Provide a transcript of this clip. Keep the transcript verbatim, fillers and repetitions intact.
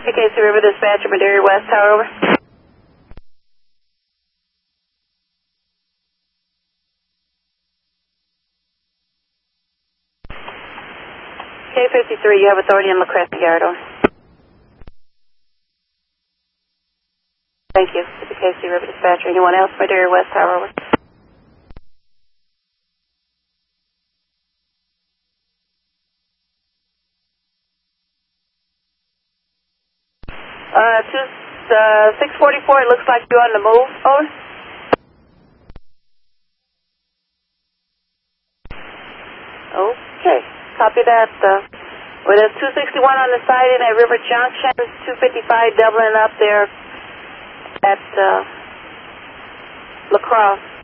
K C River Dispatcher, Madera West Tower, over. K fifty-three, you have authority in La Crescent Yard, over. Thank you. This is K C River Dispatcher. Anyone else? Madera West Tower, over. Uh, two, uh, six forty-four, it looks like you're on the move, over. Okay, copy that. Uh, well, there's two sixty-one on the side in at River Junction, two fifty-five doubling up there at uh, La Crosse.